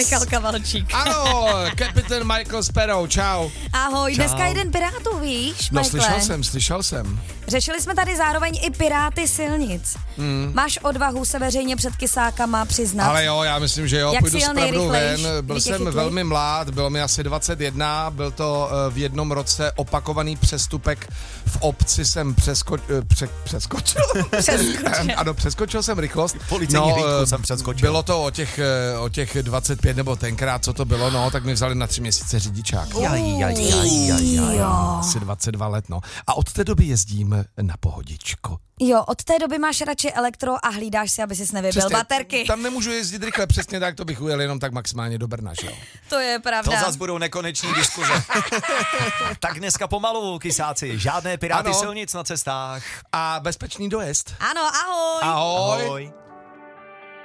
Michal Kavalčík. Ano, kapitán Michael Sparrow, čau. Ahoj, dneska jeden Pirátů, víš, No, Michaele? slyšel jsem. Řešili jsme tady zároveň i Piráty silnic. Máš odvahu se veřejně před kysákama přiznat? Ale jo, já myslím, že jo, Jak půjdu jsi s jel pravdou nejrychlejš, ven. Byl kdy tě jsem chytli? velmi mlád, bylo mi asi 21, byl to v jednom roce opakovaný přestupek v obci jsem přeskočil. Přeskočil. Ano, přeskočil jsem rychlost. Policejní hlídku jsem přeskočil. Bylo to o těch 25 nebo tenkrát, co to bylo, no, tak mi vzali na 3 měsíce řidičák. Asi 22 let, no. A od té doby jezdím na pohodičko. Jo, od té doby máš radši elektro a hlídáš si, aby sis nevybil baterky. Tam nemůžu jezdit rychle, přesně tak, to bych ujel jenom tak maximálně do Brna, že jo. To je To pravda. zas budou nekoneční diskuze. Tak dneska pomalu, kysáci. Žádné piráty Ano. silnic na cestách. A bezpečný dojezd. Ano, ahoj. Ahoj. Ahoj.